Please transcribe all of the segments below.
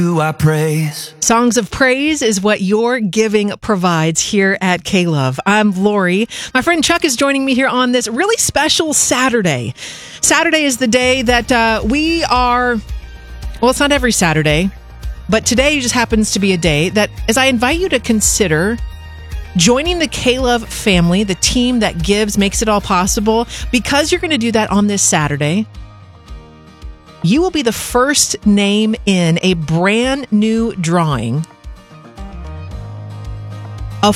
I praise. Songs of praise is what your giving provides here at K-Love. I'm Lori. My friend Chuck is joining me here on this really special Saturday. Saturday is the day that we are, well, it's not every Saturday, but today just happens to be a day that, as I invite you to consider joining the K-Love family, the team that gives, makes it all possible, because you're going to do that on this Saturday. You will be the first name in a brand new drawing of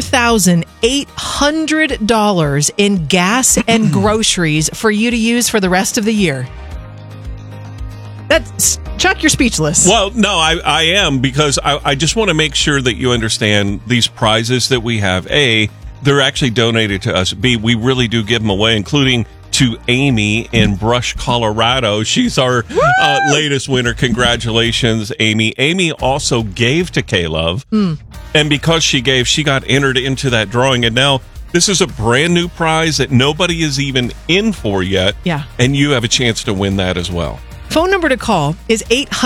$4,800 in gas and groceries for you to use for the rest of the year. That's Chuck, you're speechless. Well, no, I am, because I just want to make sure that you understand these prizes that we have. A, they're actually donated to us. B, we really do give them away, including to Amy in Brush, Colorado. She's our latest winner. Congratulations, Amy. Amy also gave to K-Love, and because she gave, she got entered into that drawing, and now this is a brand new prize that nobody is even in for yet, and you have a chance to win that as well. Phone number to call is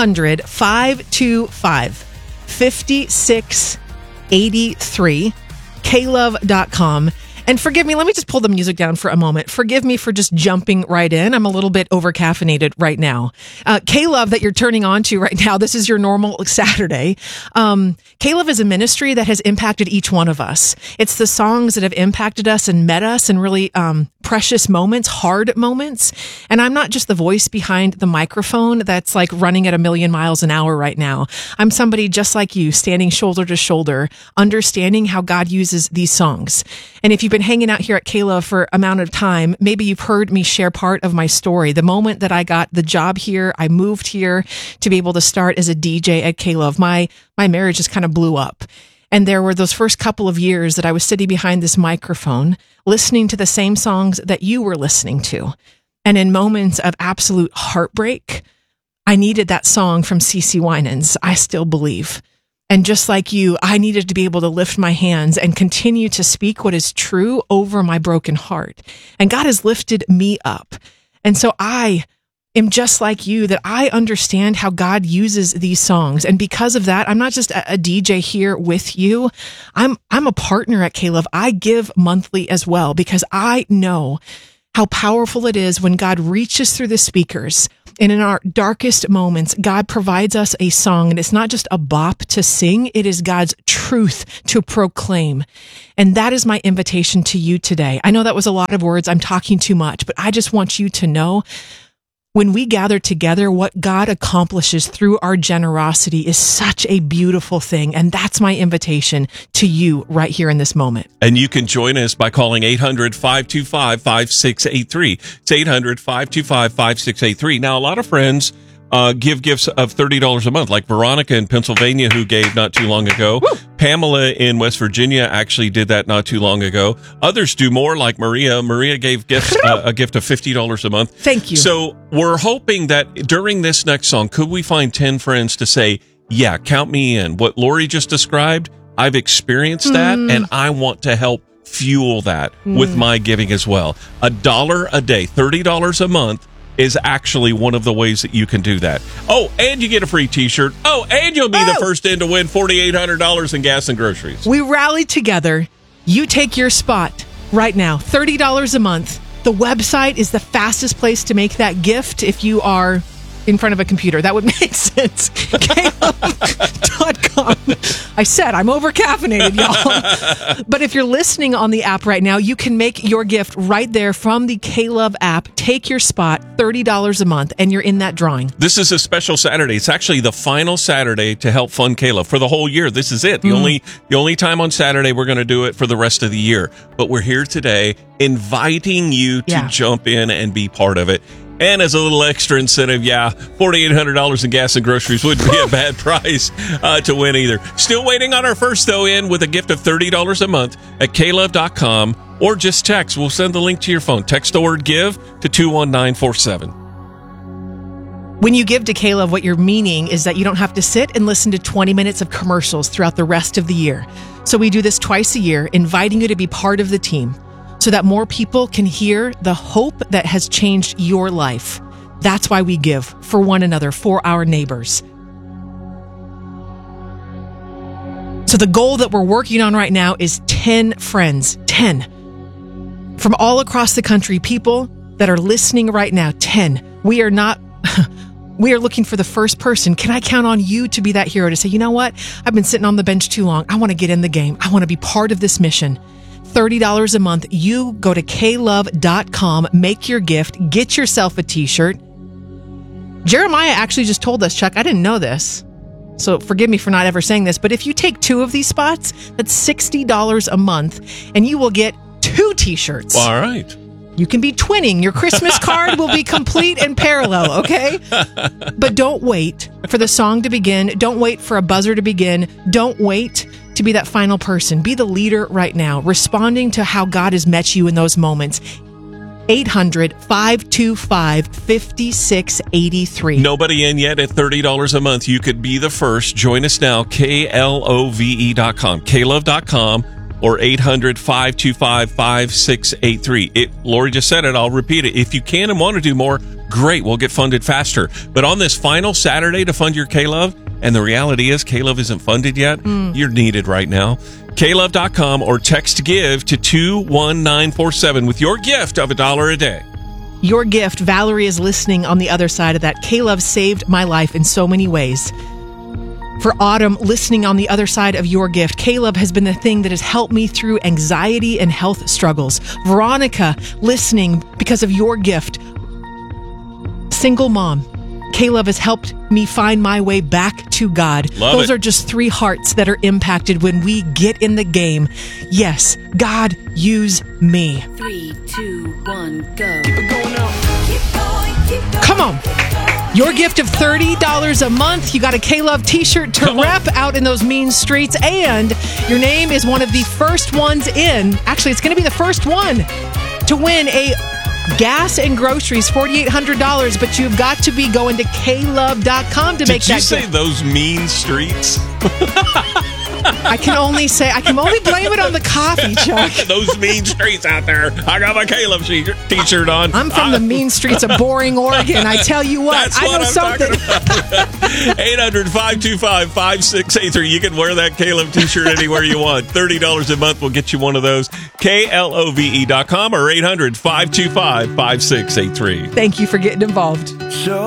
800-525-5683, klove.com. And forgive me, let me just pull the music down for a moment. Forgive me for just jumping right in. I'm a little bit over-caffeinated right now. K-Love that you're turning on to right now, this is your normal Saturday. K-Love is a ministry that has impacted each one of us. It's the songs that have impacted us and met us in really precious moments, hard moments. And I'm not just the voice behind the microphone that's like running at 1,000,000 miles an hour right now. I'm somebody just like you, standing shoulder to shoulder, understanding how God uses these songs. And if you've been hanging out here at K-Love for amount of time, maybe you've heard me share part of my story. The moment that I got the job here, I moved here to be able to start as a DJ at K-Love. My marriage just kind of blew up. And there were those first couple of years that I was sitting behind this microphone, listening to the same songs that you were listening to. And in moments of absolute heartbreak, I needed that song from CeCe Winans, I Still Believe. And just like you, I needed to be able to lift my hands and continue to speak what is true over my broken heart. And God has lifted me up. And so I am just like you, that I understand how God uses these songs. And because of that, I'm not just a DJ here with you. I'm a partner at K-Love. I give monthly as well, because I know how powerful it is when God reaches through the speakers. And in our darkest moments, God provides us a song, and it's not just a bop to sing, it is God's truth to proclaim. And that is my invitation to you today. I know that was a lot of words, I'm talking too much, but I just want you to know, when we gather together, what God accomplishes through our generosity is such a beautiful thing. And that's my invitation to you right here in this moment. And you can join us by calling 800-525-5683. It's 800-525-5683. Now, a lot of friends give gifts of $30 a month, like Veronica in Pennsylvania, who gave not too long ago. Woo! Pamela in West Virginia actually did that not too long ago. Others do more, like Maria. Maria gave gifts a gift of $50 a month. Thank you. So we're hoping that during this next song, could we find 10 friends to say, yeah, count me in. What Lori just described, I've experienced that, and I want to help fuel that with my giving as well. $1 a day, $30 a month, is actually one of the ways that you can do that. Oh, and you get a free t-shirt. Oh, and you'll be the first in to win $4,800 in gas and groceries. We rally together. You take your spot right now. $30 a month. The website is the fastest place to make that gift if you are in front of a computer. That would make sense. KLove.com. I said I'm over-caffeinated, y'all. But if you're listening on the app right now, you can make your gift right there from the K-Love app. Take your spot, $30 a month, and you're in that drawing. This is a special Saturday. It's actually the final Saturday to help fund K-Love for the whole year. This is it. The only time on Saturday we're going to do it for the rest of the year. But we're here today inviting you to jump in and be part of it. And as a little extra incentive, $4,800 in gas and groceries wouldn't be a bad price to win either. Still waiting on our first, though, in with a gift of $30 a month at klove.com, or just text. We'll send the link to your phone. Text the word GIVE to 21947. When you give to K-Love, what you're meaning is that you don't have to sit and listen to 20 minutes of commercials throughout the rest of the year. So we do this twice a year, inviting you to be part of the team, so that more people can hear the hope that has changed your life. That's why we give, for one another, for our neighbors. So the goal that we're working on right now is 10 friends, 10 from all across the country, people that are listening right now, 10. We are looking for the first person. Can I count on you to be that hero to say, you know what? I've been sitting on the bench too long. I want to get in the game. I want to be part of this mission. $30 a month. You go to klove.com, make your gift, get yourself a t-shirt. Jeremiah actually just told us, Chuck, I didn't know this, so forgive me for not ever saying this, but if you take 2 of these spots, that's $60 a month, and you will get 2 t-shirts. All right. You can be twinning. Your Christmas card will be complete and parallel, okay? But don't wait for the song to begin. Don't wait for a buzzer to begin. Don't wait to be that final person. Be the leader right now, responding to how God has met you in those moments. 800-525-5683. Nobody in yet at $30 a month. You could be the first. Join us now, KLOVE.com, klove.com, or 800-525-5683. Lori just said it. I'll repeat it. If you can and want to do more, great. We'll get funded faster. But on this final Saturday to fund your K-Love, and the reality is K-Love isn't funded yet, you're needed right now. KLove.com or text GIVE to 21947 with your gift of $1 a day. Your gift. Valerie is listening on the other side of that. K-Love saved my life in so many ways. For Autumn, listening on the other side of your gift, K-Love has been the thing that has helped me through anxiety and health struggles. Veronica, listening because of your gift. Single mom, K-Love has helped me find my way back to God. Those are just 3 hearts that are impacted when we get in the game. Yes, God, use me. 3, 2, 1, go. Keep it going now. Keep going, keep going. Come on. Your gift of $30 a month. You got a K-Love t-shirt to rep out in those mean streets. And your name is one of the first ones in. Actually, it's going to be the first one to win a gas and groceries, $4,800. But you've got to be going to klove.com to make that gift. Did you say those mean streets? I can only blame it on the coffee, Chuck. Those mean streets out there. I got my K-Love t-shirt on. I'm from the mean streets of Boring, Oregon. I tell you what, I know something. 800-525-5683. You can wear that K-Love t-shirt anywhere you want. $30 a month will get you one of those. KLOVE.com or 800-525-5683. Thank you for getting involved. So